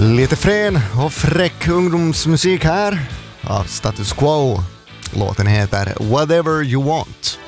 Lite frän och fräck ungdomsmusik här av Status Quo. Låten heter Whatever You Want.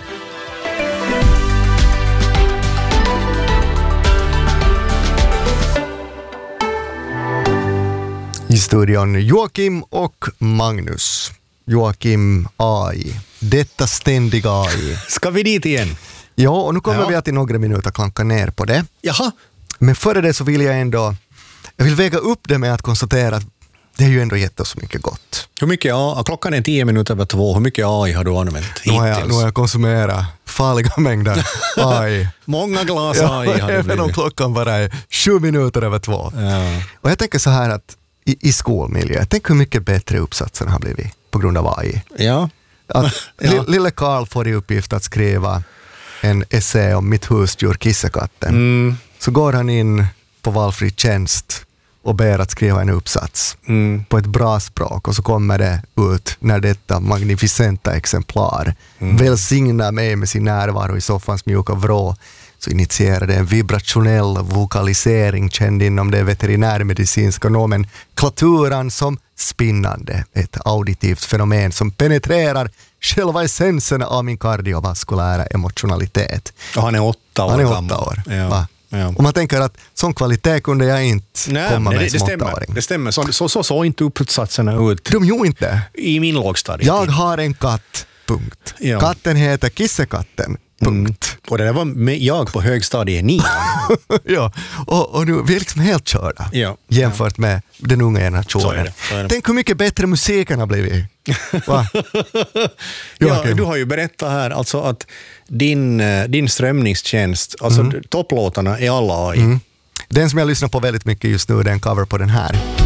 I studion Joakim och Magnus. Joakim AI. Detta ständiga AI. Ska vi dit igen? Ja, och nu kommer vi att i några minuter klanka ner på det. Jaha. Men före det så vill jag vill väga upp det med att konstatera att det är ju ändå gett oss mycket gott. Hur mycket klockan är 10 minuter över 2. Hur mycket AI har du använt hittills? Nu har jag konsumerat farliga mängder AI. Många glas AI har det även blivit. om klockan bara är 7 minuter över 2. Ja. Och jag tänker så här att i skolmiljö, tänk hur mycket bättre uppsatsen har blivit på grund av AI. Ja. Att lille Karl får i uppgift att skriva en essä om mitt husdjur kissekatten. Så går han in på valfri tjänst och ber att skriva en uppsats på ett bra språk, och så kommer det ut när detta magnificenta exemplar välsignar mig med sin närvaro i soffans mjuka vrå, så initierar det en vibrationell vokalisering känd inom det veterinärmedicinska nomen klaturan som spinnande, ett auditivt fenomen som penetrerar själva essensen av min kardiovaskulära emotionalitet. Och han är 8 år Han är 8 gammal. år. Ja. Va? Ja. Och man tänker att sån kvalitet kunde jag inte komma med som 8-åring. Det stämmer. Så inte uppsatserna ut De gjorde inte. i min lågstadie. Jag har en katt, punkt. Ja. Katten heter Kissekatten, punkt. Och det där var jag på högstadiet 9. Ja, och nu vi är liksom helt körda jämfört med den unga generationen. Så är det. Tänk hur mycket bättre musiken har blivit. Va? Ja, du har ju berättat här alltså att din strömningstjänst, alltså topplåtarna är alla AI. Den som jag lyssnar på väldigt mycket just nu, det är en cover på den här.